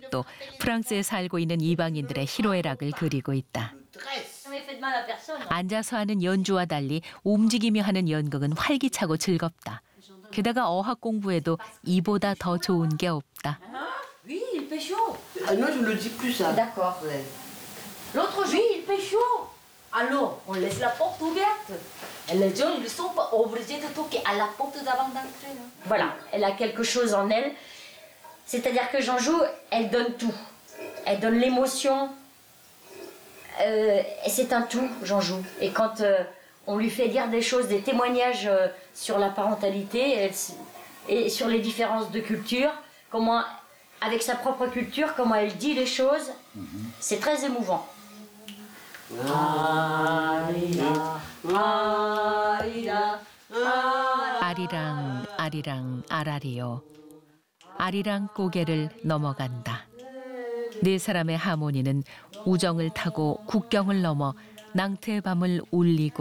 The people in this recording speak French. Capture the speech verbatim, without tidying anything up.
이것도 프랑스에 살고 있는 이방인들의 희로애락을 그리고 있다. 앉아서 하는 연주와 달리 움직이며 하는 연극은 활기차고 즐겁다. 게다가 어학 공부에도 이보다 더 좋은 게 없다. Oui, il fait chaud. Ah non, je le dis plus ça. D'accord. Ouais. L'autre jour, il fait chaud. Alors, on laisse la porte ouverte. Et les gens, ils sont pas obligés de toquer à la porte d'avant d'entrer. Voilà, elle a quelque chose en elle. C'est-à-dire que Jeanjou, elle donne tout. Elle donne l'émotion. Euh, et c'est un tout, Jeanjou. Et quand euh, on lui fait dire des choses, des témoignages euh, sur la parentalité elle, et sur les différences de culture, comment, avec sa propre culture, comment elle dit les choses, mm-hmm. C'est très émouvant. 아리랑 아리랑 아라리요. 아리랑 고개를 넘어간다. 네 사람의 하모니는 우정을 타고 국경을 넘어 낭트의 밤을 울리고